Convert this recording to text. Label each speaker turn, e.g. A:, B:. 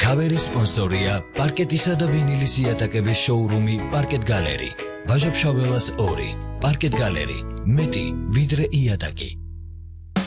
A: Cover sponsorია პარკეტისა და ვინილის იატაკების შოურუმი Parket Gallery. Ვაჟა-ფშაველას 2. Parket Gallery. მეტი ვიდრე იატაკი.